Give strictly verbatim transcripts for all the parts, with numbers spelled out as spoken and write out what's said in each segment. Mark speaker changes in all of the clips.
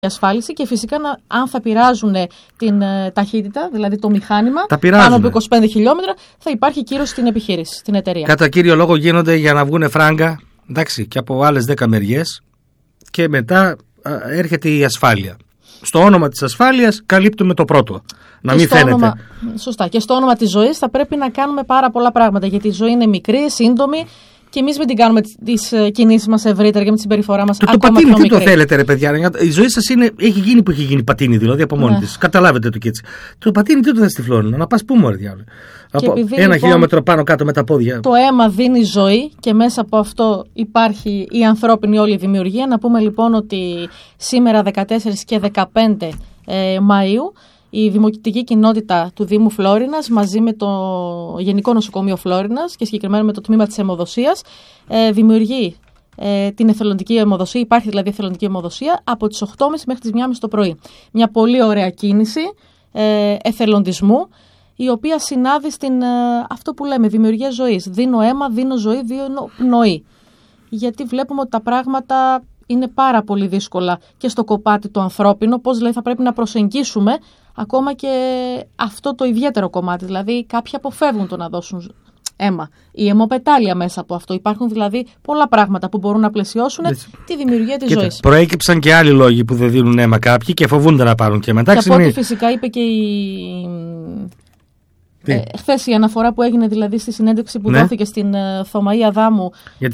Speaker 1: ασφάλιση και φυσικά να, αν θα πειράζουν την ε, ταχύτητα, δηλαδή το μηχάνημα, πάνω από είκοσι πέντε χιλιόμετρα, θα υπάρχει κύρωση στην επιχείρηση, στην εταιρεία.
Speaker 2: Κατά κύριο λόγο γίνονται για να βγουν φράγκα, εντάξει, και από άλλες δέκα μεριές και μετά α, έρχεται η ασφάλεια. Στο όνομα της ασφάλειας καλύπτουμε το πρώτο. Να μην φαίνεται.
Speaker 1: Όνομα, σωστά. Και στο όνομα της ζωής θα πρέπει να κάνουμε πάρα πολλά πράγματα. Γιατί η ζωή είναι μικρή, σύντομη και εμείς μην την κάνουμε τις κινήσεις μας ευρύτερα και με τη συμπεριφορά μας.
Speaker 2: Το, το πατίνι, τι το θέλετε, ρε παιδιά. Η ζωή σας είναι, έχει γίνει που έχει γίνει πατίνι, δηλαδή από μόνη ναι. της. Καταλάβετε το και έτσι. Το πατίνι τι το θες τυφλώνει, να πας πού μου, ρε διάλογο. Από
Speaker 1: επειδή,
Speaker 2: ένα λοιπόν, χιλιόμετρο πάνω κάτω με τα πόδια.
Speaker 1: Το αίμα δίνει ζωή και μέσα από αυτό υπάρχει η ανθρώπινη όλη δημιουργία. Να πούμε λοιπόν ότι σήμερα δεκατέσσερις και δεκαπέντε ε, Μαΐου η δημοτική κοινότητα του Δήμου Φλόρινας μαζί με το Γενικό Νοσοκομείο Φλόρινας και συγκεκριμένα με το τμήμα της αιμοδοσίας ε, δημιουργεί ε, την εθελοντική αιμοδοσία. Υπάρχει δηλαδή εθελοντική αιμοδοσία από τις οκτώ και μισή μέχρι τις μία και μισή το πρωί. Μια πολύ ωραία κίνηση ε, εθελοντισμού, η οποία συνάδει στην ε, αυτό που λέμε δημιουργία ζωής. Δίνω αίμα, δίνω ζωή, δίνω πνοή. Γιατί βλέπουμε ότι τα πράγματα είναι πάρα πολύ δύσκολα και στο κομμάτι το ανθρώπινο, πώς δηλαδή θα πρέπει να προσεγγίσουμε ακόμα και αυτό το ιδιαίτερο κομμάτι. Δηλαδή κάποιοι αποφεύγουν το να δώσουν αίμα. Η αιμοπετάλεια μέσα από αυτό. Υπάρχουν δηλαδή πολλά πράγματα που μπορούν να πλαισιώσουν Έτσι. τη δημιουργία της ζωής.
Speaker 2: Προέκυψαν και άλλοι λόγοι που δεν δίνουν αίμα κάποιοι και φοβούνται να πάρουν και μετά.
Speaker 1: Και από ό,τι φυσικά είπε και η... Ε, χθες η αναφορά που έγινε δηλαδή στη συνέντευξη που ναι. δόθηκε στην ε, Θωμαΐ Αδάμου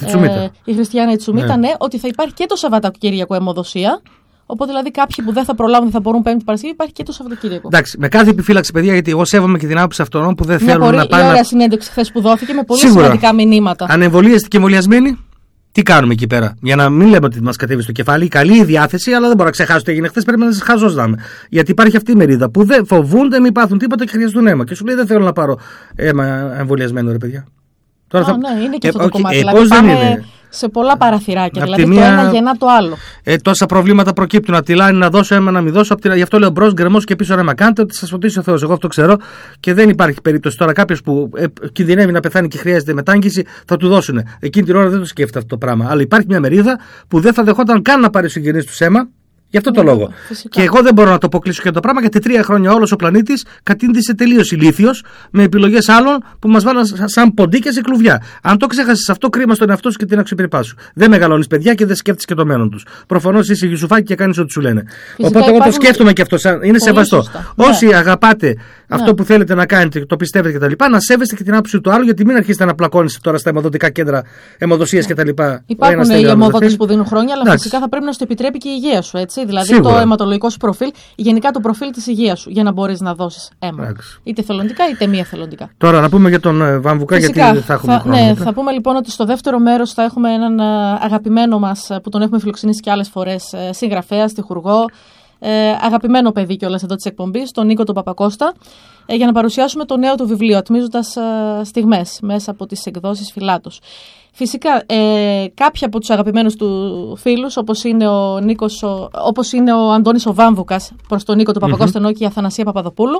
Speaker 2: ε,
Speaker 1: η Χριστιανά Ιτσουμίτα, ναι. ναι, ότι θα υπάρχει και το Σαββατοκύριακο αιμοδοσία. Οπότε δηλαδή κάποιοι που δεν θα προλάβουν θα μπορούν Πέμπτη Παρασκευή, υπάρχει και το Σαββατοκύριακο.
Speaker 2: Εντάξει, με κάθε επιφύλαξη, παιδιά, γιατί εγώ σέβομαι και την άποψη αυτών που δεν Μια θέλουν
Speaker 1: πολύ,
Speaker 2: να πάνε.
Speaker 1: Μια ωραία
Speaker 2: να...
Speaker 1: συνέντευξη χθες που δόθηκε με πολύ
Speaker 2: Σίγουρα.
Speaker 1: σημαντικά μηνύματα.
Speaker 2: Ανεμβολίαστοι και εμβολιασμένοι, τι κάνουμε εκεί πέρα. Για να μην λέμε ότι μας κατέβει στο κεφάλι. Καλή η διάθεση, αλλά δεν μπορώ να ξεχάσω τι έγινε χθες. Πρέπει να σας χαζώσαμε. Γιατί υπάρχει αυτή η μερίδα που δεν φοβούνται, μην πάθουν τίποτα και χρειάζονται αίμα. Και σου λέει δεν θέλω να πάρω αίμα εμβολιασμένο, ρε παιδιά.
Speaker 1: Τώρα Α, θα... ναι, είναι και
Speaker 2: ε,
Speaker 1: αυτό το
Speaker 2: okay,
Speaker 1: κομμάτι.
Speaker 2: Ε,
Speaker 1: δηλαδή,
Speaker 2: δεν
Speaker 1: είναι. Σε πολλά παραθυράκια.
Speaker 2: Απ'
Speaker 1: δηλαδή
Speaker 2: μία...
Speaker 1: το ένα γεννά το άλλο.
Speaker 2: Ε, τόσα προβλήματα προκύπτουν. Από τη λάνη να δώσω αίμα, να μην δώσω. Τη... Γι' αυτό λέω μπρος, γκρεμός και πίσω αίμα. Κάντε ότι σας φωτίσει ο Θεός. Εγώ αυτό ξέρω και δεν υπάρχει περίπτωση τώρα κάποιο που ε, κινδυνεύει να πεθάνει και χρειάζεται μετάγγιση, θα του δώσουν. Εκείνη την ώρα δεν το σκέφτεται αυτό το πράγμα. Αλλά υπάρχει μια μερίδα που δεν θα δεχόταν καν να πάρει ο συγγενής του αίμα. Γι' αυτό το ναι, λόγο. Φυσικά. Και εγώ δεν μπορώ να το αποκλείσω και το πράγμα, γιατί τρία χρόνια όλος ο πλανήτης κατήντησε τελείως ηλίθιος με επιλογές άλλων που μας βάλαν σαν ποντίκια σε κλουβιά. Αν το ξέχασες αυτό, κρίμα στον εαυτό σου και την αξιοπρέπειά σου. Δεν μεγαλώνεις παιδιά και δεν σκέφτεσαι και το μέλλον τους. Προφανώς είσαι Γιουσουφάκη και κάνεις ό,τι σου λένε. Φυσικά Οπότε εγώ το σκέφτομαι και αυτό. Σαν... Είναι σεβαστό. Σωστά. Όσοι ναι. αγαπάτε αυτό ναι. που θέλετε να κάνετε, το πιστεύετε κτλ., να σέβεστε και την άποψη του άλλου, γιατί μην αρχίσετε να πλακώνεστε τώρα στα αιμοδοτικά κέντρα αιμοδοσίας κτλ.
Speaker 1: Υπάρχουν οι αιμοδότες που δίνουν χρόνια, αλλά φυσικά θα πρέπει να σου επιτρέπει και η υγεία σου. Δηλαδή Σίγουρα. το αιματολογικό σου προφίλ, γενικά το προφίλ της υγείας σου, για να μπορείς να δώσεις αίμα. Άξι. Είτε θελοντικά είτε μη εθελοντικά.
Speaker 2: Τώρα να πούμε για τον uh, Βαμβουκά, Φυσικά, γιατί θα έχουμε θα, χρόνο.
Speaker 1: Ναι, θα πούμε λοιπόν ότι στο δεύτερο μέρος θα έχουμε έναν uh, αγαπημένο μας που τον έχουμε φιλοξενήσει και άλλες φορές, uh, συγγραφέα, στιχουργό, uh, αγαπημένο παιδί κιόλας εδώ της εκπομπής, τον Νίκο τον Παπακώστα, uh, για να παρουσιάσουμε το νέο του βιβλίο, Ατμίζοντας uh, στιγμές, μέσα από τις εκδόσεις Φυλάτος. Φυσικά, ε, κάποιοι από τους αγαπημένους του φίλους, όπως είναι ο, Νίκος, ο, όπως είναι ο Αντώνης ο Βάμβουκας προς τον Νίκο του Παπακώστα, mm-hmm. και η Αθανασία Παπαδοπούλου,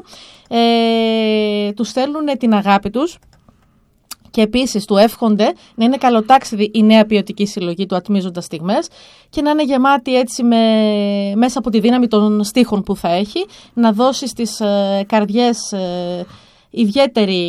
Speaker 1: ε, τους στέλνουν την αγάπη τους και επίσης του εύχονται να είναι καλοτάξιδη η νέα ποιοτική συλλογή του Ατμίζοντας στιγμές και να είναι γεμάτη έτσι με, μέσα από τη δύναμη των στίχων που θα έχει, να δώσει στις ε, καρδιές ε, ιδιαίτερη,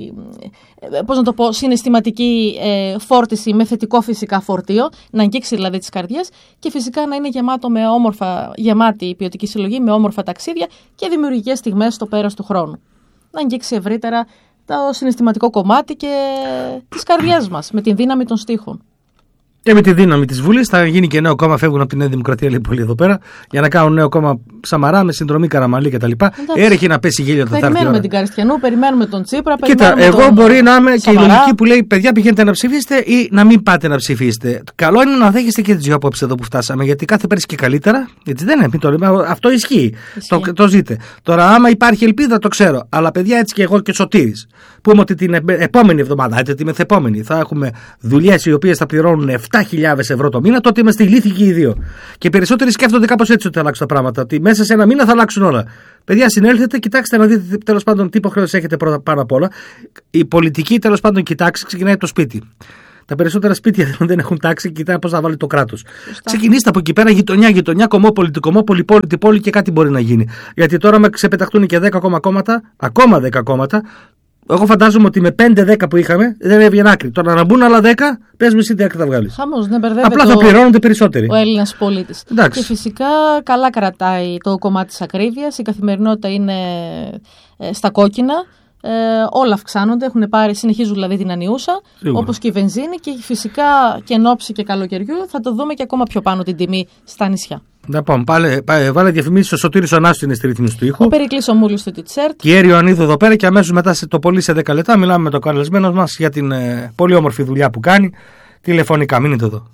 Speaker 1: πώς να το πω, συναισθηματική ε, φόρτιση με θετικό φυσικά φορτίο, να αγγίξει δηλαδή τις καρδιές και φυσικά να είναι γεμάτο με όμορφα, γεμάτη η ποιοτική συλλογή με όμορφα ταξίδια και δημιουργικές στιγμές στο πέρας του χρόνου. Να αγγίξει ευρύτερα το συναισθηματικό κομμάτι και της καρδιάς μας με την δύναμη των στίχων.
Speaker 2: Και με τη δύναμη της Βουλής θα γίνει και νέο κόμμα. Φεύγουν από τη Νέα Δημοκρατία λέει πολύ εδώ πέρα για να κάνουν νέο κόμμα Σαμαρά με συνδρομή Καραμανλή κτλ. Έρχεται να πέσει γέλιο τα θάρτη.
Speaker 1: Περιμένουμε την Καριστιανού, περιμένουμε τον Τσίπρα.
Speaker 2: Κοίτα, εγώ
Speaker 1: τον...
Speaker 2: μπορεί να είμαι
Speaker 1: Σαμαρά.
Speaker 2: Και η λογική που λέει παιδιά πηγαίνετε να ψηφίσετε ή να μην πάτε να ψηφίσετε. Καλό είναι να δέχεστε και τις δύο απόψεις εδώ που φτάσαμε, γιατί κάθε πέρυσι και καλύτερα. Γιατί δεν είναι, το, αυτό ισχύει. ισχύει. Το, το ζείτε. Τώρα, άμα υπάρχει ελπίδα, το ξέρω. Αλλά παιδιά, έτσι και εγώ και Σωτήρης, πούμε ότι την επόμενη εβδομάδα, είτε τη μεθεπόμενη, θα έχουμε δουλειές οι οποίες θα πληρώνουν επτά χιλιάδες ευρώ το μήνα, τότε είμαστε ηλίθιοι και οι δύο. Και περισσότεροι σκέφτονται κάπως έτσι ότι θα αλλάξουν τα πράγματα. Ότι μέσα σε ένα μήνα θα αλλάξουν όλα. Παιδιά, συνέλθετε, κοιτάξτε να δείτε τέλος πάντων τι υποχρέωση έχετε πρώτα πάνω απ' όλα. Η πολιτική τέλος πάντων κοιτάξει, ξεκινάει από το σπίτι. Τα περισσότερα σπίτια δεν έχουν τάξη και κοιτάνε πώς θα βάλει το κράτος. Ξεκινήστε από εκεί πέρα, γειτονιά, γειτονιά, κομμόπολη, κομμόπολη, πόλη, την πόλη και κάτι μπορεί να γίνει. Γιατί τώρα με ξεπεταχτούν και δέκα ακόμα κόμματα, ακόμα δέκα κόμματα. Εγώ φαντάζομαι ότι με πέντε δέκα που είχαμε δεν έβγαινε άκρη. Τώρα να μπουν άλλα δέκα, πες μου εσύ τι άκρη θα βγάλεις.
Speaker 1: Χαμός, δεν μπερδεύεται.
Speaker 2: Απλά θα πληρώνονται περισσότεροι.
Speaker 1: Ο Έλληνας πολίτης. Και φυσικά καλά κρατάει το κομμάτι της ακρίβειας. Η καθημερινότητα είναι ε, στα κόκκινα. Ε, όλα αυξάνονται, έχουν πάρει, συνεχίζουν δηλαδή την ανιούσα, όπως και η βενζίνη, και φυσικά και εν ώψη και καλοκαιριού θα το δούμε και ακόμα πιο πάνω την τιμή στα νησιά.
Speaker 2: Λοιπόν, πάλι, πάλι, βάλε διαφημίσεις. Ο Σωτήρης ο Νάσος είναι στη ρύθμιση του ήχου.
Speaker 1: Ο Περικλής ο Μούλης του Τιτσέρτ.
Speaker 2: Και η Έριο Ανίδου εδώ πέρα, και αμέσως μετά σε το πολύ σε δέκα λεπτά μιλάμε με τον καλεσμένο μας για την ε, πολύ όμορφη δουλειά που κάνει τηλεφωνικά. Μείνετε εδώ.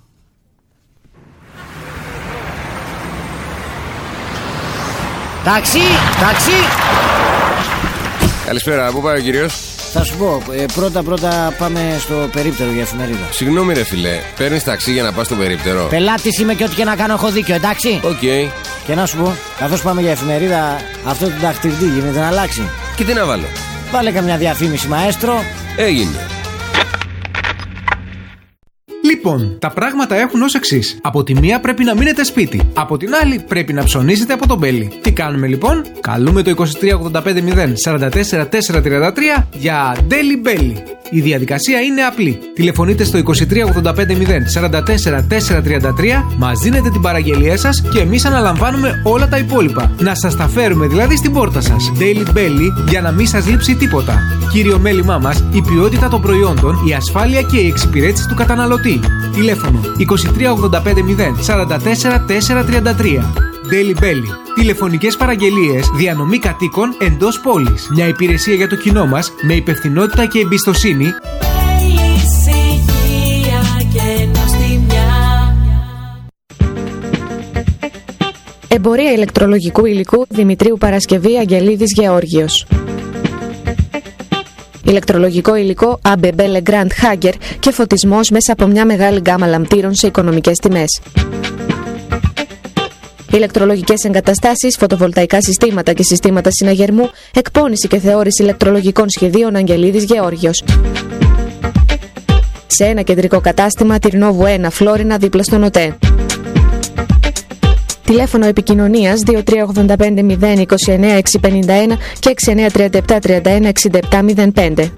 Speaker 3: Ταξί, ταξί.
Speaker 4: Καλησπέρα, πού πάει ο κύριος?
Speaker 3: Θα σου πω, ε, πρώτα πρώτα πάμε στο περίπτερο για εφημερίδα.
Speaker 4: Συγγνώμη ρε φίλε, παίρνεις ταξί για να πας στο περίπτερο?
Speaker 3: Πελάτης είμαι και ό,τι και να κάνω έχω δίκιο, εντάξει.
Speaker 4: Οκ. Okay.
Speaker 3: Και να σου πω, καθώς πάμε για εφημερίδα, αυτό το δαχτυλίδι γίνεται να αλλάξει?
Speaker 4: Και τι να βάλω?
Speaker 3: Βάλε καμιά διαφήμιση, μαέστρο.
Speaker 4: Έγινε.
Speaker 5: Λοιπόν, τα πράγματα έχουν ως εξής. Από τη μία πρέπει να μείνετε σπίτι. Από την άλλη πρέπει να ψωνίσετε από τον Μπέλι. Τι κάνουμε λοιπόν? Καλούμε το είκοσι τρία ογδόντα πέντε μηδέν σαράντα τέσσερα τετρακόσια τριάντα τρία για Daily Belly. Η διαδικασία είναι απλή. Τηλεφωνείτε στο είκοσι τρία ογδόντα πέντε μηδέν σαράντα τέσσερα τετρακόσια τριάντα τρία, μας δίνετε την παραγγελία σας και εμείς αναλαμβάνουμε όλα τα υπόλοιπα. Να σας τα φέρουμε δηλαδή στην πόρτα σας. Daily Belly για να μην σας λείψει τίποτα. Κύριο μέλημά μας, η ποιότητα των προϊόντων, η ασφάλεια και η εξυπηρέτηση του καταναλωτή. Τηλέφωνο είκοσι τρία ογδόντα πέντε μηδέν σαράντα τέσσερα τετρακόσια τριάντα τρία. Daily Belly. Τηλεφωνικές παραγγελίες, διανομή κατοίκων εντός πόλης. Μια υπηρεσία για το κοινό μας με υπευθυνότητα και εμπιστοσύνη.
Speaker 6: Εμπορία ηλεκτρολογικού υλικού Δημητρίου Παρασκευή Αγγελίδης Γεώργιος. Ηλεκτρολογικό υλικό έι μπι μπι Legrand Hager και φωτισμός μέσα από μια μεγάλη γκάμα λαμπτήρων σε οικονομικές τιμές. Ηλεκτρολογικές εγκαταστάσεις, φωτοβολταϊκά συστήματα και συστήματα συναγερμού, εκπώνηση και θεώρηση ηλεκτρολογικών σχεδίων Αγγελίδης Γεώργιος. Σε ένα κεντρικό κατάστημα, Τυρνόβου ένα, Φλόρινα, δίπλα στον ΟΤΕ. Τηλέφωνο επικοινωνίας δύο τρία ογδόντα πέντε μηδέν είκοσι εννέα εξακόσια πενήντα ένα και έξι εννέα τριάντα επτά τριάντα ένα εξήντα επτά μηδέν πέντε.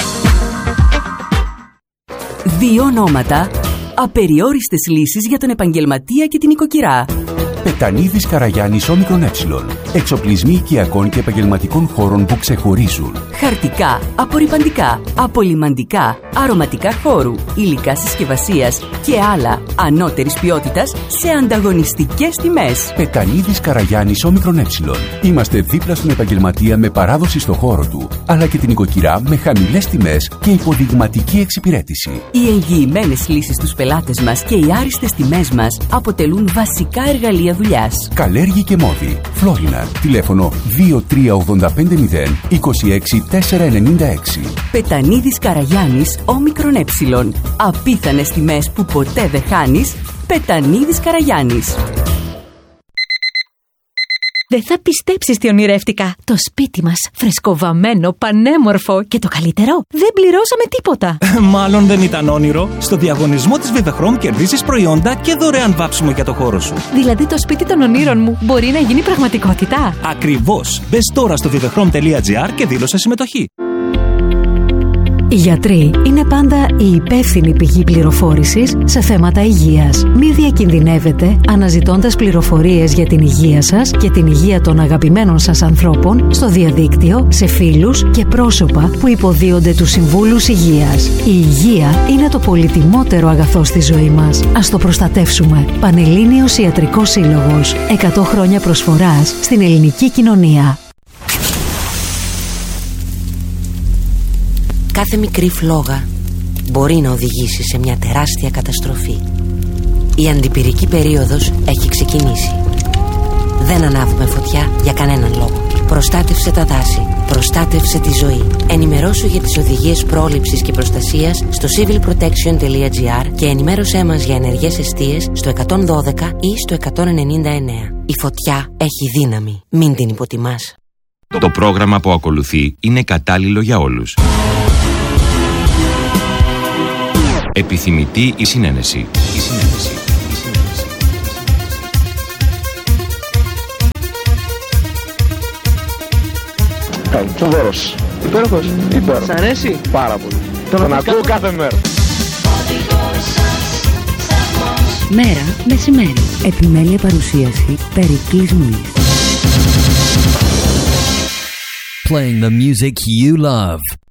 Speaker 7: Δύο ονόματα, απεριόριστες λύσεις για τον επαγγελματία και την οικοκυρά.
Speaker 8: Πετανίδης Καραγιάννης Όμικρον Ε. Εξοπλισμοί οικιακών και επαγγελματικών χώρων που ξεχωρίζουν.
Speaker 7: Χαρτικά, απορρυπαντικά, απολυμαντικά, αρωματικά χώρου, υλικά συσκευασίας και άλλα ανώτερης ποιότητας σε ανταγωνιστικές τιμές.
Speaker 8: Πετανίδης Καραγιάννης Όμικρον Ε. Είμαστε δίπλα στον επαγγελματία με παράδοση στο χώρο του, αλλά και την οικοκυρά με χαμηλές τιμές και υποδειγματική εξυπηρέτηση.
Speaker 7: Οι εγγυημένες λύσεις στους πελάτες μας και οι άριστες τιμές μας αποτελούν βασικά εργαλεία δουλειάς.
Speaker 8: Καλέργη και Μόδι. Φλόρινα. Τηλέφωνο δύο τρία ογδόντα πέντε μηδέν είκοσι έξι τετρακόσια ενενήντα έξι.
Speaker 7: Πετανίδης Καραγιάννης Όμικρον Ε. Απίθανες τιμές που ποτέ δεν χάνεις. Πετανίδης Καραγιάννης.
Speaker 9: Δεν θα πιστέψεις τι ονειρεύτηκα. Το σπίτι μας, φρεσκοβαμμένο, πανέμορφο και το καλύτερο, δεν πληρώσαμε τίποτα.
Speaker 10: Μάλλον δεν ήταν όνειρο. Στο διαγωνισμό της Vivechrome κερδίζεις προϊόντα και δωρεάν βάψιμο για το χώρο σου.
Speaker 9: Δηλαδή το σπίτι των ονείρων μου μπορεί να γίνει πραγματικότητα.
Speaker 10: Ακριβώς. Μπες τώρα στο vivechrome τελεία gr και δήλωσε συμμετοχή.
Speaker 9: Οι γιατροί είναι πάντα η υπεύθυνη πηγή πληροφόρησης σε θέματα υγείας. Μη διακινδυνεύετε αναζητώντας πληροφορίες για την υγεία σας και την υγεία των αγαπημένων σας ανθρώπων στο διαδίκτυο, σε φίλους και πρόσωπα που υποδίονται τους συμβούλους υγείας. Η υγεία είναι το πολυτιμότερο αγαθό στη ζωή μας. Ας το προστατεύσουμε. Πανελλήνιος Ιατρικός Σύλλογος. εκατό χρόνια προσφοράς στην ελληνική κοινωνία.
Speaker 11: Κάθε μικρή φλόγα μπορεί να οδηγήσει σε μια τεράστια καταστροφή. Η αντιπυρική περίοδος έχει ξεκινήσει. Δεν ανάβουμε φωτιά για κανέναν λόγο. Προστάτευσε τα δάση. Προστάτευσε τη ζωή. Ενημερώσου για τις οδηγίες πρόληψης και προστασίας στο civil protection τελεία gr και ενημέρωσέ μας για ενεργές εστίες στο εκατόν δώδεκα ή στο εκατόν ενενήντα εννέα. Η φωτιά έχει δύναμη. Μην την υποτιμάς.
Speaker 12: Το πρόγραμμα που ακολουθεί είναι κατάλληλο για όλους. Επιθυμητή η συνένεση. Η συνένεση.
Speaker 13: Φοβερός. Υπέροχος. Υπέροχος. Σ' αρέσει? Πάρα πολύ. Τον, Τον ακούω κάθε μέρα.
Speaker 9: Μέρα μεσημέρι. Επιμέλεια παρουσίαση Περικλής Μουλής.
Speaker 14: Playing the music you love.